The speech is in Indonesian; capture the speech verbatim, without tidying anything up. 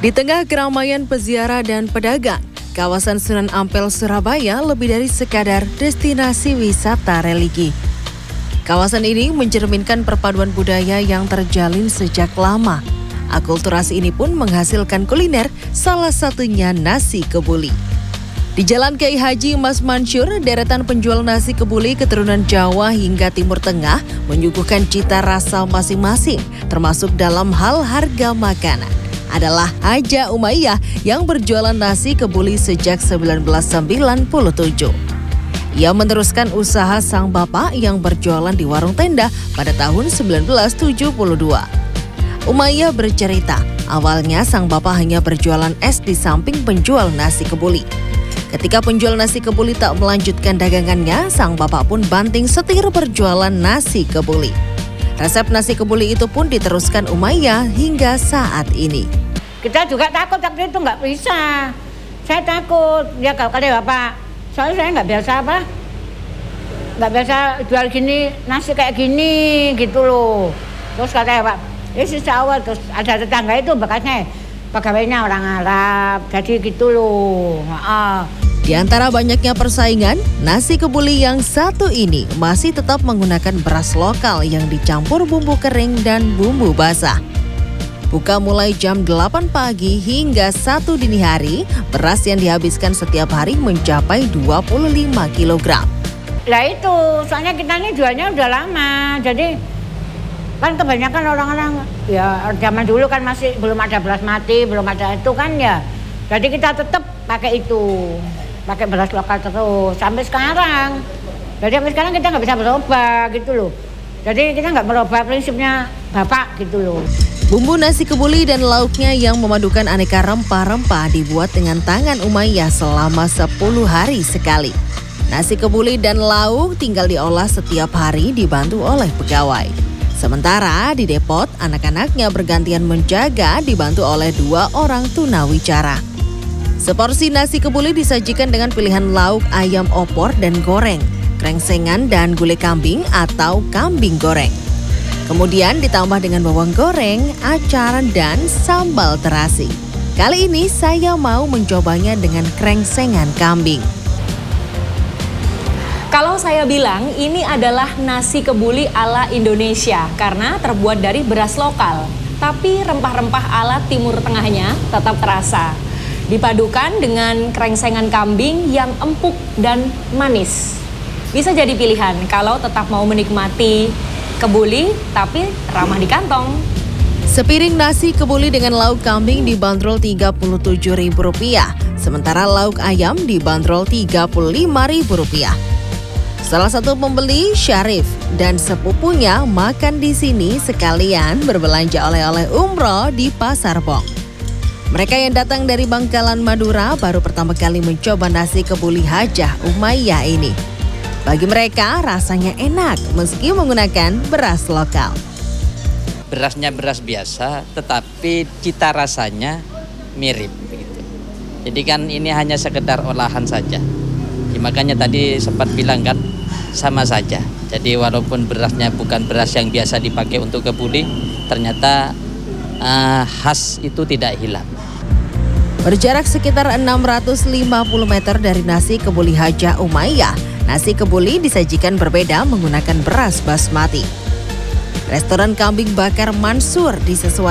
Di tengah keramaian peziarah dan pedagang, kawasan Sunan Ampel, Surabaya lebih dari sekadar destinasi wisata religi. Kawasan ini mencerminkan perpaduan budaya yang terjalin sejak lama. Akulturasi ini pun menghasilkan kuliner, salah satunya nasi kebuli. Di Jalan Kiai Haji Mas Mansur, deretan penjual nasi kebuli keturunan Jawa hingga Timur Tengah menyuguhkan cita rasa masing-masing, termasuk dalam hal harga makanan. Adalah Haja Umayyah yang berjualan nasi kebuli sejak seribu sembilan ratus sembilan puluh tujuh. Ia meneruskan usaha sang bapak yang berjualan di warung tenda pada tahun seribu sembilan ratus tujuh puluh dua. Umayyah bercerita, awalnya sang bapak hanya berjualan es di samping penjual nasi kebuli. Ketika penjual nasi kebuli tak melanjutkan dagangannya, sang bapak pun banting setir berjualan nasi kebuli. Resep nasi kebuli itu pun diteruskan Umayyah hingga saat ini. Kita juga takut waktu itu nggak bisa. Saya takut, ya kalau kata bapak, soalnya saya nggak biasa apa, nggak biasa jual gini, nasi kayak gini gitu loh. Terus kata bapak, ya sisa awal, terus ada tetangga itu bekasnya pegawainya orang Arab, jadi gitu loh. Maaf. Di antara banyaknya persaingan, nasi kebuli yang satu ini masih tetap menggunakan beras lokal yang dicampur bumbu kering dan bumbu basah. Buka mulai jam delapan pagi hingga satu dini hari, beras yang dihabiskan setiap hari mencapai dua puluh lima kilogram. Lah itu, soalnya kita ini jualnya udah lama, jadi kan kebanyakan orang-orang, ya zaman dulu kan masih belum ada beras mati, belum ada itu kan ya. Jadi kita tetap pakai itu. Pakai beras lokal terus sampai sekarang. Jadi sampai sekarang kita nggak bisa berubah gitu loh. Jadi kita nggak berubah prinsipnya bapak gitu loh. Bumbu nasi kebuli dan lauknya yang memadukan aneka rempah-rempah dibuat dengan tangan Umayyah selama sepuluh hari sekali. Nasi kebuli dan lauk tinggal diolah setiap hari dibantu oleh pegawai. Sementara di depot, anak-anaknya bergantian menjaga dibantu oleh dua orang tunawicara. Seporsi nasi kebuli disajikan dengan pilihan lauk ayam opor dan goreng, krengsengan dan gulai kambing atau kambing goreng. Kemudian ditambah dengan bawang goreng, acar, dan sambal terasi. Kali ini saya mau mencobanya dengan krengsengan kambing. Kalau saya bilang ini adalah nasi kebuli ala Indonesia karena terbuat dari beras lokal. Tapi rempah-rempah ala Timur Tengahnya tetap terasa. Dipadukan dengan krengsengan kambing yang empuk dan manis. Bisa jadi pilihan kalau tetap mau menikmati kebuli tapi ramah di kantong. Sepiring nasi kebuli dengan lauk kambing dibanderol tiga puluh tujuh ribu rupiah, sementara lauk ayam dibanderol tiga puluh lima ribu rupiah. Salah satu pembeli, Syarif, dan sepupunya makan di sini sekalian berbelanja oleh-oleh umroh di Pasar Bong. Mereka yang datang dari Bangkalan, Madura baru pertama kali mencoba nasi kebuli Hajah Umayyah ini. Bagi mereka rasanya enak meski menggunakan beras lokal. Berasnya beras biasa tetapi cita rasanya mirip begitu. Jadi kan ini hanya sekedar olahan saja. Ya, makanya tadi sempat bilang kan sama saja. Jadi walaupun berasnya bukan beras yang biasa dipakai untuk kebuli, ternyata uh, khas itu tidak hilang. Berjarak sekitar enam ratus lima puluh meter dari nasi kebuli Hajah Umayyah, nasi kebuli disajikan berbeda menggunakan beras basmati. Restoran kambing bakar Mansur disesuaikan